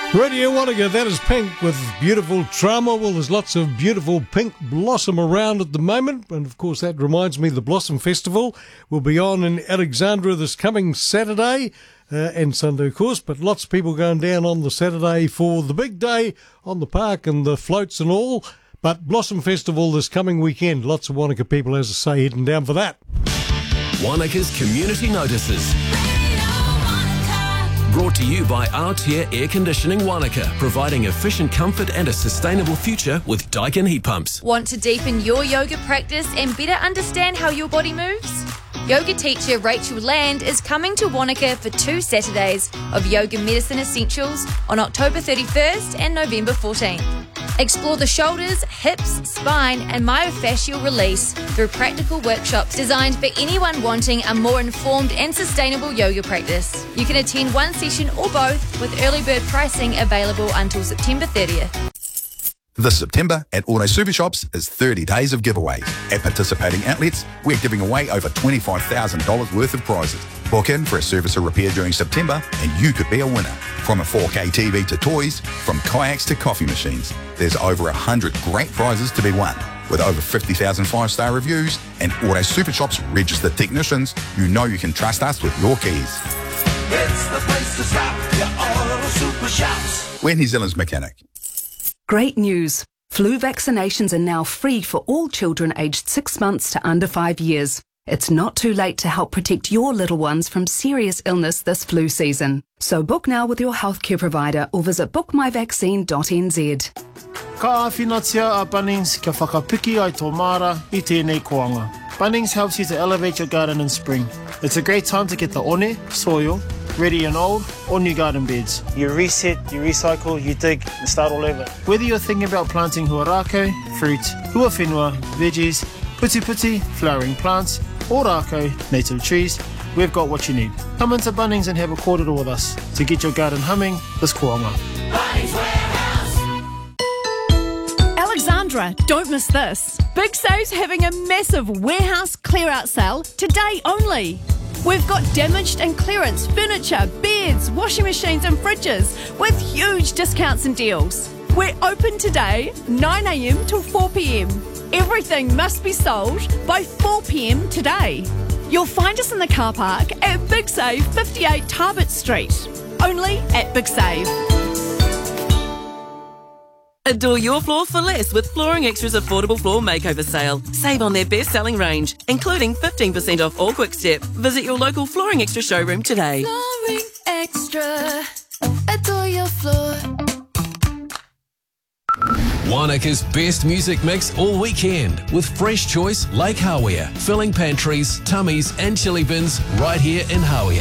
Radio Wanaka, that is Pink with beautiful Trauma. Well, there's lots of beautiful pink blossom around at the moment. And, of course, that reminds me the Blossom Festival will be on in Alexandra this coming Saturday and Sunday, of course. But lots of people going down on the Saturday for the big day on the park and the floats and all. But Blossom Festival this coming weekend. Lots of Wanaka people, as I say, heading down for that. Wanaka's Community Notices. Brought to you by Aotea Air Conditioning Wanaka, providing efficient comfort and a sustainable future with Daikin heat pumps. Want to deepen your yoga practice and better understand how your body moves? Yoga teacher Rachel Land is coming to Wanaka for 2 Saturdays of Yoga Medicine Essentials on October 31st and November 14th. Explore the shoulders, hips, spine and myofascial release through practical workshops designed for anyone wanting a more informed and sustainable yoga practice. You can attend one session or both with early bird pricing available until September 30th. This September at Auto Super Shops is 30 days of giveaways. At participating outlets, we're giving away over $25,000 worth of prizes. Book in for a service or repair during September and you could be a winner. From a 4K TV to toys, from kayaks to coffee machines, there's over 100 great prizes to be won. With over 50,000 five-star reviews and Auto Super Shops registered technicians, you know you can trust us with your keys. It's the place to stop, your Auto Super Shops. We're New Zealand's mechanic. Great news! Flu vaccinations are now free for all children aged 6 months to under 5 years. It's not too late to help protect your little ones from serious illness this flu season. So book now with your healthcare provider or visit bookmyvaccine.nz. Ka awhinatia a Bunnings kia whakapiki ai tō mara I tēnei koanga. Bunnings helps you to elevate your garden in spring. It's a great time to get the one, soil, ready in old or new garden beds. You reset, you recycle, you dig and start all over. Whether you're thinking about planting huarako, fruit, huawhenua, veggies, puti-puti, flowering plants, or rako, native trees, we've got what you need. Come into Bunnings and have a kōrero with us to get your garden humming this koanga. Bunnings Warehouse. Alexandra, don't miss this. Big Save's having a massive warehouse clear-out sale today only. We've got damaged and clearance furniture, beds, washing machines and fridges with huge discounts and deals. We're open today, 9 a.m. till 4 p.m. Everything must be sold by 4 p.m. today. You'll find us in the car park at Big Save 58 Tarbert Street. Only at Big Save. Adore your floor for less with Flooring Extra's affordable floor makeover sale. Save on their best-selling range, including 15% off all Quick Step. Visit your local Flooring Extra showroom today. Flooring Extra. Adore your floor. Wanaka's best music mix all weekend with Fresh Choice Lake Hawea, filling pantries, tummies and chili bins right here in Hawea.